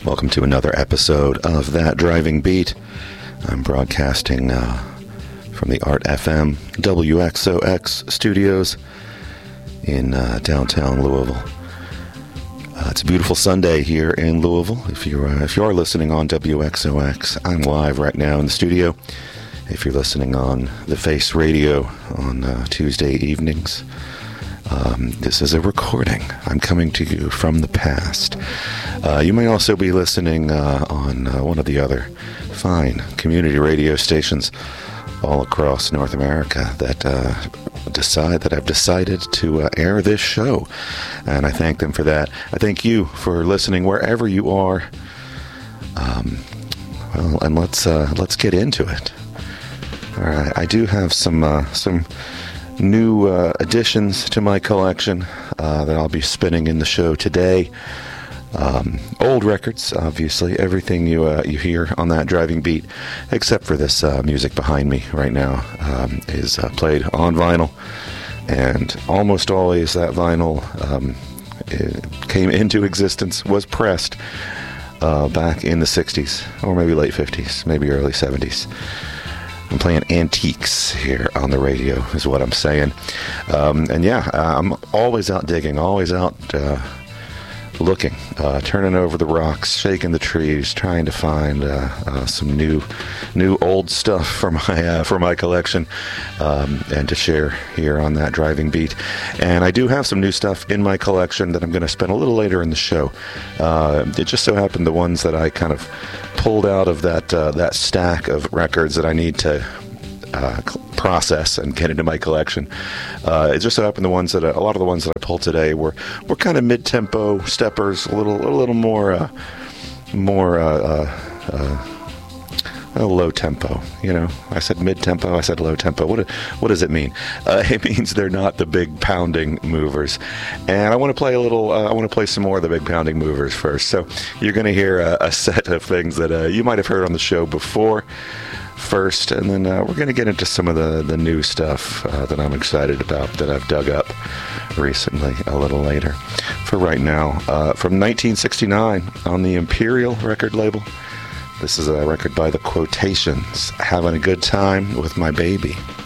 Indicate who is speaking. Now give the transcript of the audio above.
Speaker 1: Welcome to another episode of That Driving Beat. I'm broadcasting from the Art FM WXOX studios in downtown Louisville. It's a beautiful Sunday here in Louisville. If you are listening on WXOX, I'm live right now in the studio. If you're listening on the Face Radio on Tuesday evenings, this is a recording. I'm coming to you from the past. You may also be listening on one of the other fine community radio stations all across North America that I've decided to air this show, and I thank them for that. I thank you for listening wherever you are. And let's get into it. All right, I do have some new additions to my collection that I'll be spinning in the show today. Old records, obviously, everything you hear on That Driving Beat, except for this music behind me right now, is played on vinyl, and almost always that vinyl came into existence, was pressed back in the 60s, or maybe late 50s, maybe early 70s. I'm playing antiques here on the radio, is what I'm saying. I'm always out digging, always out looking, turning over the rocks, shaking the trees, trying to find some new old stuff for my collection, and to share here on That Driving Beat. And I do have some new stuff in my collection that I'm going to spend a little later in the show. It just so happened the ones that I kind of pulled out of that stack of records that I need to process and get into my collection. It just so happened a lot of the ones that I pulled today were kind of mid-tempo steppers, a little more low tempo. You know, I said mid-tempo, I said low tempo. What does it mean? It means they're not the big pounding movers. And I want to play I want to play some more of the big pounding movers first. So you're going to hear a set of things that you might have heard on the show before first, and then we're going to get into some of the new stuff that I'm excited about that I've dug up recently a little later. For right now, from 1969 on the Imperial record label, this is a record by The Quotations, Having a Good Time with My Baby.